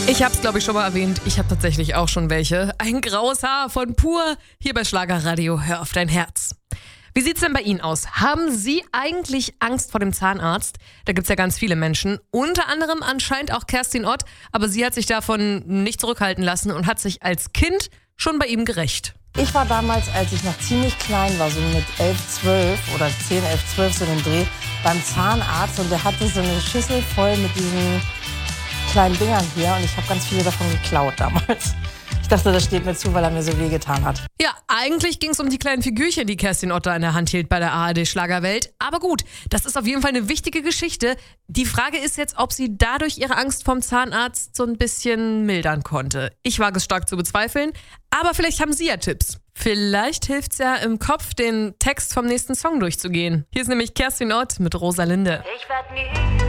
Ich hab's, glaube ich, schon mal erwähnt. Ich habe tatsächlich auch schon welche. Ein graues Haar von Pur. Hier bei Schlagerradio. Hör auf dein Herz. Wie sieht's denn bei Ihnen aus? Haben Sie eigentlich Angst vor dem Zahnarzt? Da gibt's ja ganz viele Menschen. Unter anderem anscheinend auch Kerstin Ott. Aber sie hat sich davon nicht zurückhalten lassen und hat sich als Kind schon bei ihm gerächt. Ich war damals, als ich noch ziemlich klein war, so mit 11, 12 oder 10, 11, 12 so den Dreh, beim Zahnarzt und der hatte so eine Schüssel voll mit diesen kleinen Dingern hier und ich habe ganz viele davon geklaut damals. Ich dachte, das steht mir zu, weil er mir so wehgetan hat. Ja, eigentlich ging's um die kleinen Figürchen, die Kerstin Ott da in der Hand hielt bei der ARD Schlagerwelt. Aber gut, das ist auf jeden Fall eine wichtige Geschichte. Die Frage ist jetzt, ob sie dadurch ihre Angst vom Zahnarzt so ein bisschen mildern konnte. Ich wage es stark zu bezweifeln, aber vielleicht haben Sie ja Tipps. Vielleicht hilft's ja im Kopf, den Text vom nächsten Song durchzugehen. Hier ist nämlich Kerstin Ott mit Rosalinde. Ich werd nie